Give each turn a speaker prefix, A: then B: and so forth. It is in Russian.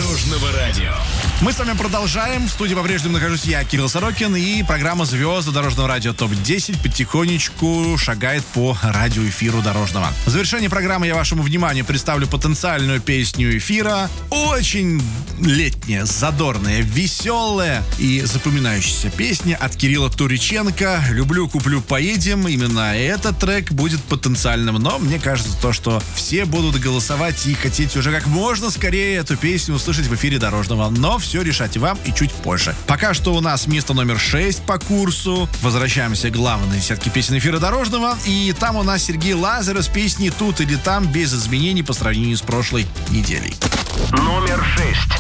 A: Дорожного радио.
B: Мы с вами продолжаем. В студии по-прежнему нахожусь я, Кирилл Сорокин, и программа «Звезды Дорожного радио ТОП-10» потихонечку шагает по радиоэфиру Дорожного. В завершении программы я вашему вниманию представлю потенциальную песню эфира. Очень летняя, задорная, веселая и запоминающаяся песня от Кирилла Туриченко. «Люблю, куплю, поедем». Именно этот трек будет потенциальным, но мне кажется, то, что все будут голосовать и хотеть уже как можно скорее эту песню услышать в эфире Дорожного. Но все решать вам и чуть позже. Пока что у нас место номер 6 по курсу. Возвращаемся к главной десятке песен эфира Дорожного. И там у нас Сергей Лазарев с песней «Тут или там» без изменений по сравнению с прошлой неделей.
A: Номер 6.